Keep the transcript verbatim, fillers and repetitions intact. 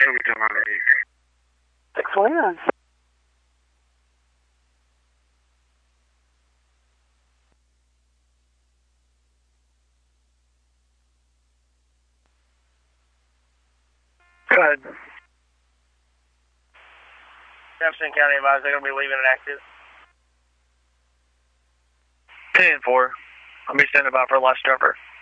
Toby to my eight. six twenty-nine. Go ahead. Jefferson County advised they're going to be leaving it active. ten four. I'll be standing by for last jumper.